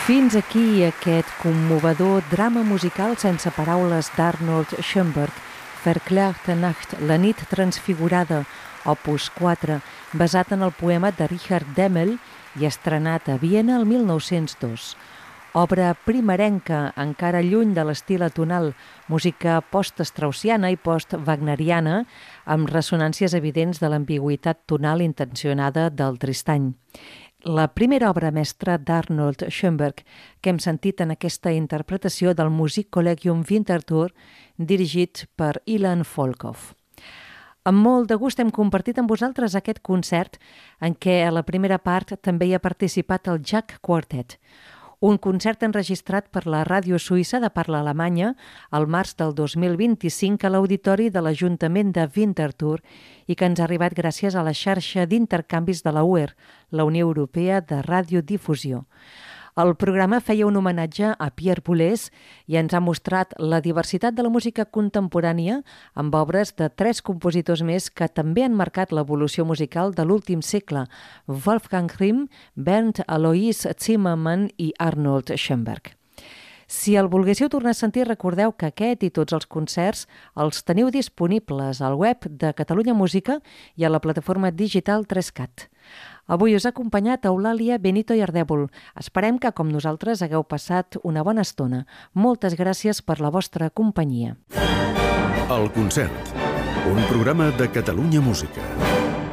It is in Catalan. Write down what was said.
Fins aquí aquest commovedor drama musical sense paraules d'Arnold Schoenberg, Verklärte Nacht, la nit transfigurada, opus 4, basat en el poema de Richard Demmel i estrenat a Viena el 1902. Obra primerenca, encara lluny de l'estil atonal, música post-straussiana i post-wagneriana, amb ressonàncies evidents de l'ambigüitat tonal intencionada del Tristany. La primera obra mestra d'Arnold Schoenberg que hem sentit en aquesta interpretació del Musikkollegium Winterthur dirigit per Ilan Volkov. Amb molt de gust hem compartit amb vosaltres aquest concert en què a la primera part també hi ha participat el Jack Quartet, un concert enregistrat per la ràdio suïssa de parla alemanya al març del 2025 a l'auditori de l'Ajuntament de Winterthur i que ens ha arribat gràcies a la xarxa d'intercanvis de la UR, la Unió Europea de Radiodifusió. El programa feia un homenatge a Pierre Boulez i ens ha mostrat la diversitat de la música contemporània amb obres de 3 compositors més que també han marcat l'evolució musical de l'últim segle, Wolfgang Rihm, Bernd Alois Zimmermann i Arnold Schoenberg. Si el volguéssiu tornar a sentir, recordeu que aquest i tots els concerts els teniu disponibles al web de Catalunya Música i a la plataforma digital 3CAT. Avui us ha acompanyat Eulàlia Benito i Ardèvol. Esperem que, com nosaltres, hagueu passat una bona estona. Moltes gràcies per la vostra companyia. El concert, un programa de Catalunya Música.